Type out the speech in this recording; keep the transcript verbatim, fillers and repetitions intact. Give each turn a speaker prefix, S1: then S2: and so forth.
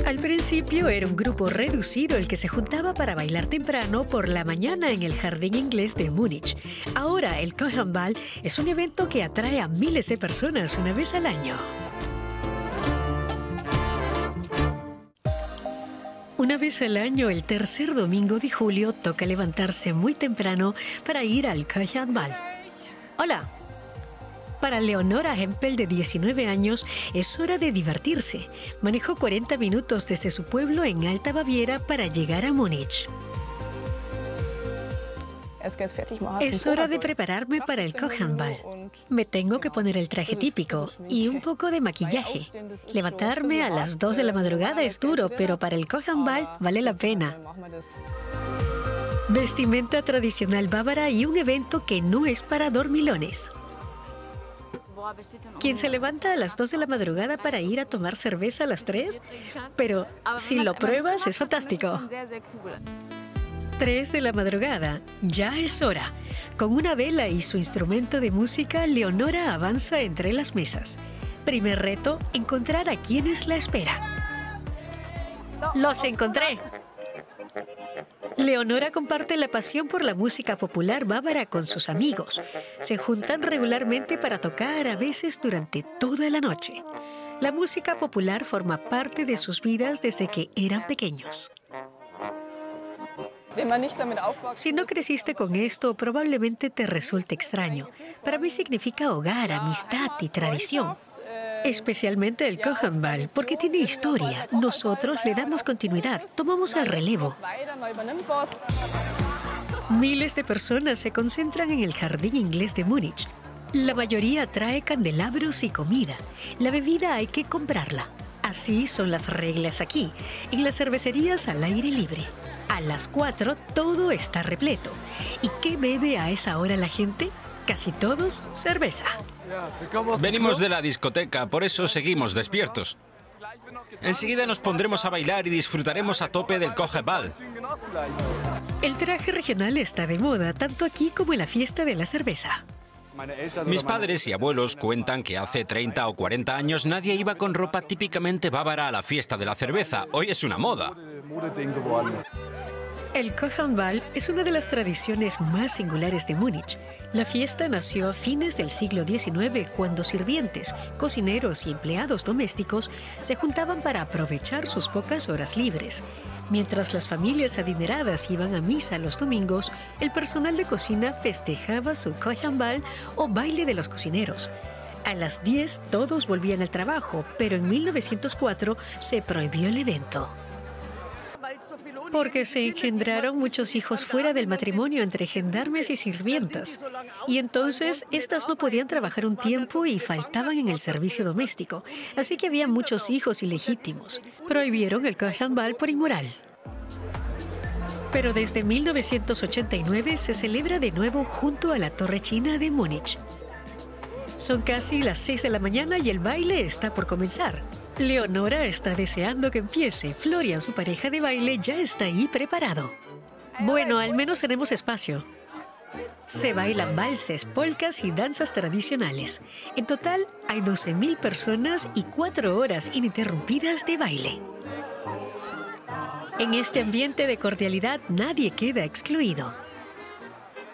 S1: Al principio era un grupo reducido el que se juntaba para bailar temprano por la mañana en el Jardín Inglés de Múnich. Ahora el Kuchenball es un evento que atrae a miles de personas una vez al año. Una vez al año, el tercer domingo de julio, toca levantarse muy temprano para ir al Kuchenball. Hola. Para Leonora Hempel, de diecinueve años, es hora de divertirse. Manejó cuarenta minutos desde su pueblo en Alta Baviera para llegar a Múnich. Es hora de prepararme para el Kuchenball. Me tengo que poner el traje típico y un poco de maquillaje. Levantarme a las dos de la madrugada es duro, pero para el Kuchenball vale la pena. Vestimenta tradicional bávara y un evento que no es para dormilones. ¿Quién se levanta a las dos de la madrugada para ir a tomar cerveza a las tres? Pero si lo pruebas, es fantástico. tres de la madrugada, ya es hora. Con una vela y su instrumento de música, Leonora avanza entre las mesas. Primer reto, encontrar a quienes la esperan. ¡Los encontré! Leonora comparte la pasión por la música popular bávara con sus amigos. Se juntan regularmente para tocar, a veces durante toda la noche. La música popular forma parte de sus vidas desde que eran pequeños. Si no creciste con esto, probablemente te resulte extraño. Para mí significa hogar, amistad y tradición. Especialmente el Kuchenball, porque tiene historia. Nosotros le damos continuidad, tomamos el relevo. Miles de personas se concentran en el Jardín Inglés de Múnich. La mayoría trae candelabros y comida. La bebida hay que comprarla. Así son las reglas aquí, en las cervecerías al aire libre. A las cuatro todo está repleto. ¿Y qué bebe a esa hora la gente? Casi todos cerveza.
S2: Venimos de la discoteca, por eso seguimos despiertos. Enseguida nos pondremos a bailar y disfrutaremos a tope del Kuchenball.
S1: El traje regional está de moda, tanto aquí como en la fiesta de la cerveza.
S2: Mis padres y abuelos cuentan que hace treinta o cuarenta años nadie iba con ropa típicamente bávara a la fiesta de la cerveza. Hoy es una moda.
S1: El Kuchenball es una de las tradiciones más singulares de Múnich. La fiesta nació a fines del siglo diecinueve, cuando sirvientes, cocineros y empleados domésticos se juntaban para aprovechar sus pocas horas libres. Mientras las familias adineradas iban a misa los domingos, el personal de cocina festejaba su Kuchenball o baile de los cocineros. A las diez todos volvían al trabajo, pero en mil novecientos cuatro se prohibió el evento. Porque se engendraron muchos hijos fuera del matrimonio entre gendarmes y sirvientas. Y entonces, estas no podían trabajar un tiempo y faltaban en el servicio doméstico. Así que había muchos hijos ilegítimos. Prohibieron el Kuchenball por inmoral. Pero desde mil novecientos ochenta y nueve se celebra de nuevo junto a la Torre China de Múnich. Son casi las seis de la mañana y el baile está por comenzar. Leonora está deseando que empiece. Florian, su pareja de baile, ya está ahí preparado. Bueno, al menos tenemos espacio. Se bailan valses, polcas y danzas tradicionales. En total, hay doce mil personas y cuatro horas ininterrumpidas de baile. En este ambiente de cordialidad, nadie queda excluido.